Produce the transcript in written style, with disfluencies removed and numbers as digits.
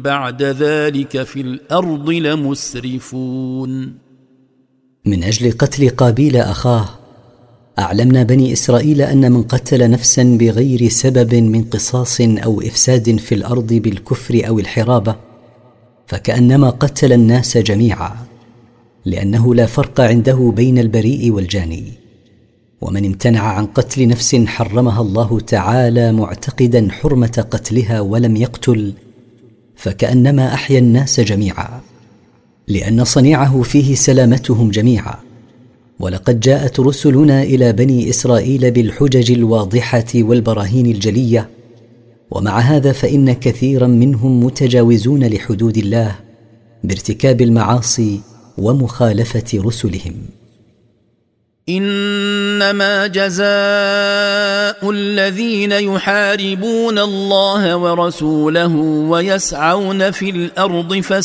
بعد ذلك في الأرض لمسرفون. من أجل قتل قابيل أخاه أعلمنا بني إسرائيل أن من قتل نفسا بغير سبب من قصاص أو إفساد في الأرض بالكفر أو الحرابة فكأنما قتل الناس جميعا، لأنه لا فرق عنده بين البريء والجاني. ومن امتنع عن قتل نفس حرمها الله تعالى معتقدا حرمة قتلها ولم يقتل فكأنما أحيا الناس جميعا، لأن صنيعه فيه سلامتهم جميعا. ولقد جاءت رسلنا إلى بني إسرائيل بالحجج الواضحة والبراهين الجلية، ومع هذا فإن كثيرا منهم متجاوزون لحدود الله بارتكاب المعاصي ومخالفة رسلهم. إنما جزاء الذين يحاربون الله ورسوله ويسعون في الأرض